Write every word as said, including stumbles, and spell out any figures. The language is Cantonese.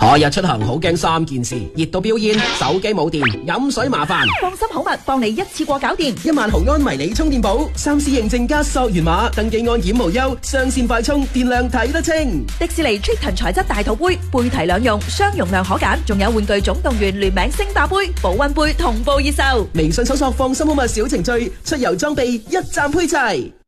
我日出行好驚三件事：熱到飆煙、手機冇電、飲水麻煩。 放心好物幫你一次過搞掂， 一萬毫安迷你充電寶，三 C 認證加溯源碼，登記安檢無憂，上線快充，電量睇得清。 迪士尼 Triton 材質大肚杯，杯提兩用，雙容量可揀，仲有玩具總動員聯名星霸杯、保溫杯同步熱售。 微信搜索放心好物小程序，出遊裝備一站配齊。